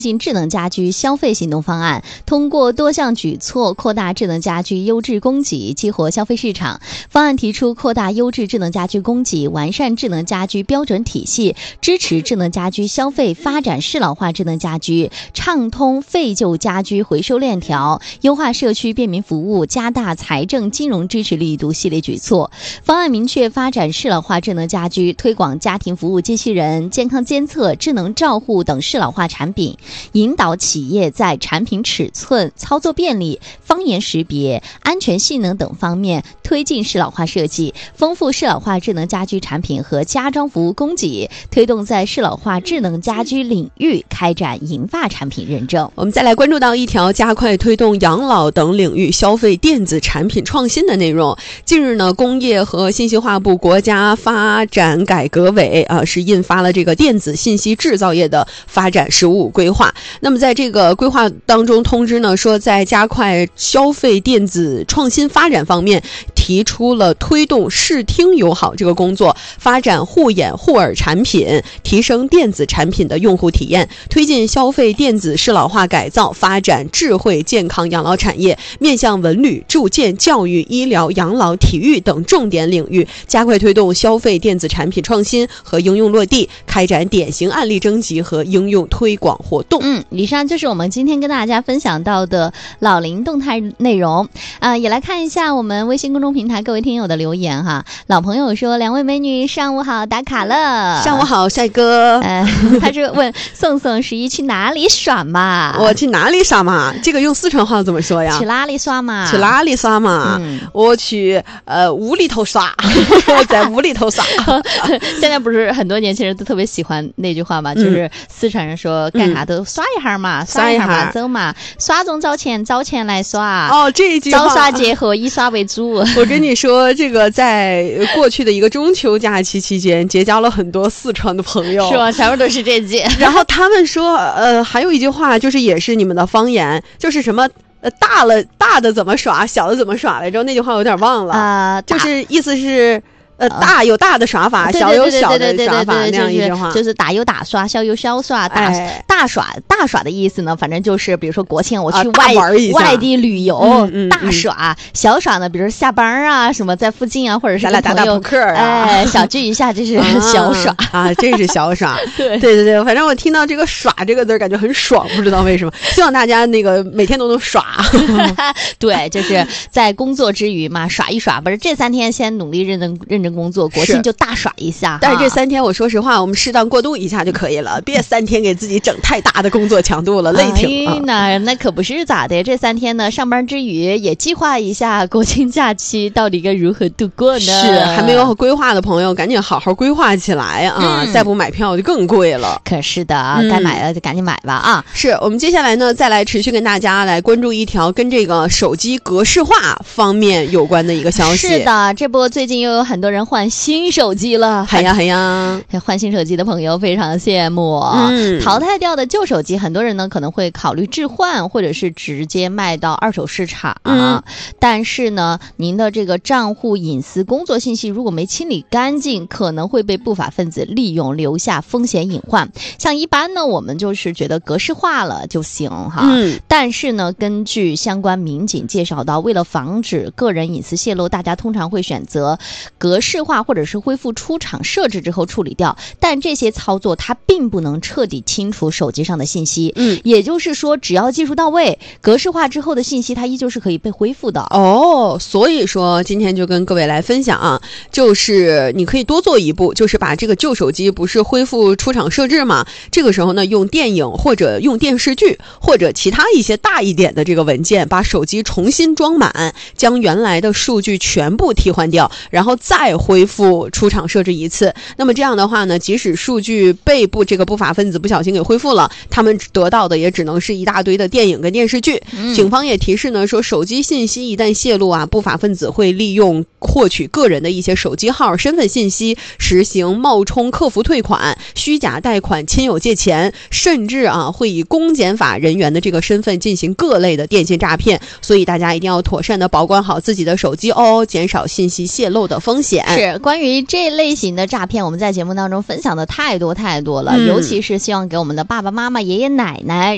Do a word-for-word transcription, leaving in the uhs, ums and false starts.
进智能家居消费行动方案，通过多项举措扩大智能家居优质供给，激活消费市场。方案提出扩大优质智能家居供给，完善智能家居标准体系，支持智能家居消费，发展适老化智能家居，畅通废旧家居回收链条，优化社区便民服务，加大财政金融支持力度系列举措。方案明确发展适老化智能家居，推广家庭服务机器人、健康监测、智能照护等适老化产品，引导企业在产品尺寸、操作便利、方言识别、安全性能等方面推进适老化设计，丰富适老化智能家居产品和家装服务供给，推动在适老化智能家居领域开展银发产品认证。 我们再来关注到一条加快推动养老等领域消费电子产品创新的内容。近日呢，工业和信息化部国家发展改革委啊是印发了这个电子信息制造业的发展“十五五”规划。那么在这个规划当中通知呢，说在加快消费电子创新发展方面，提出了推动视听友好这个工作，发展护眼护耳产品，提升电子产品的用户体验，推进消费电子适老化改造，发展智慧健康养老产业，面向文旅、住建、教育、医疗、养老、体育等重点领域，加快推动消费电子产品创新和应用落地，开展典型案例征集和应用推广活动。 嗯，以上就是我们今天跟大家分享到的老龄动态内容啊、呃，也来看一下我们微信公众平台各位听友的留言哈。老朋友说，两位美女上午好，打卡了。 上午好，帅哥。 呃，他是问宋宋十一去哪里耍嘛？ 我去哪里耍嘛？这个用四川话怎么说呀？ 去哪里耍嘛？ 去哪里耍嘛？嗯、我去呃屋里头耍，在屋里头耍。 现在不是很多年轻人都特别喜欢那句话嘛，嗯、就是四川人说干啥都耍一下嘛，嗯、耍一下嘛，走嘛，耍中找钱，找钱来耍。 哦，这一句话。 早耍结合，以耍为主。 我跟你说，这个在过去的一个中秋假期期间，结交了很多四川的朋友， 是吧？全部都是这句。 然后他们说，呃，还有一句话，就是也是你们的方言，就是什么。呃，大了大的怎么耍，小的怎么耍来着？那句话我有点忘了啊、呃，就是意思是。呃，大有大的耍法， 呃、 小有小的耍法，那样一句话， 就是大有大耍，小有小耍。大、哎、大耍大耍的意思呢，反正就是比如说国庆我去外、啊、外地旅游，嗯嗯、大耍；嗯、小耍呢，比如下班啊，什么在附近啊，或者是来打打扑克啊， 哎，小聚一下，这是小耍啊, 啊，这是小耍。 对对对对，反正我听到这个“耍”这个字，感觉很爽，不知道为什么。希望大家那个每天都能耍。 对，就是在工作之余嘛，耍一耍。不是这三天先努力认真认真工作，国庆就大耍一下。 但是这三天我说实话，我们适当过渡一下就可以了，别三天给自己整太大的工作强度了，累挺。 哎，那那可不是咋的，这三天呢，上班之余也计划一下国庆假期到底该如何度过呢？ 是，还没有规划的朋友，赶紧好好规划起来啊！嗯、再不买票就更贵了。 可是的，嗯、该买了就赶紧买吧啊！ 是我们接下来呢，再来持续跟大家来关注一条跟这个手机格式化方面有关的一个消息。 是的，这波最近又有很多人换新手机了， 嗨呀嗨呀！ 换新手机的朋友非常羡慕，嗯，淘汰掉的旧手机，很多人呢可能会考虑置换，或者是直接卖到二手市场。嗯、但是呢，您的这个账户隐私、工作信息如果没清理干净，可能会被不法分子利用，留下风险隐患。像一般呢，我们就是觉得格式化了就行哈。嗯，但是呢，根据相关民警介绍到，为了防止个人隐私泄露，大家通常会选择格式化或者是恢复出厂设置之后处理掉，但这些操作它并不能彻底清除手机上的信息。嗯，也就是说，只要技术到位，格式化之后的信息它依旧是可以被恢复的。 哦，所以说今天就跟各位来分享啊，就是你可以多做一步，就是把这个旧手机不是恢复出厂设置嘛，这个时候呢，用电影或者用电视剧或者其他一些大一点的这个文件，把手机重新装满，将原来的数据全部替换掉，然后再恢复出厂设置一次。那么这样的话呢，即使数据被不这个不法分子不小心给恢复了，他们得到的也只能是一大堆的电影跟电视剧。嗯、警方也提示呢，说手机信息一旦泄露啊，不法分子会利用获取个人的一些手机号、身份信息，实行冒充客服退款、虚假贷款、亲友借钱，甚至啊会以公检法人员的这个身份进行各类的电信诈骗。所以大家一定要妥善的保管好自己的手机哦，减少信息泄露的风险。 是，关于这类型的诈骗，我们在节目当中分享的太多太多了，嗯、尤其是希望给我们的爸爸妈妈、爷爷奶奶